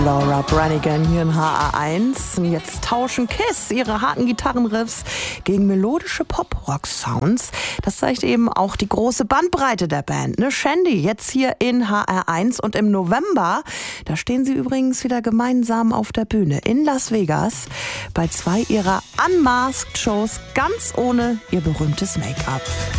Laura Branigan hier in HR1. Und jetzt tauschen Kiss ihre harten Gitarrenriffs gegen melodische Pop-Rock-Sounds. Das zeigt eben auch die große Bandbreite der Band. Ne? Shandy jetzt hier in HR1 und im November, da stehen sie übrigens wieder gemeinsam auf der Bühne in Las Vegas bei 2 ihrer Unmasked Shows, ganz ohne ihr berühmtes Make-up.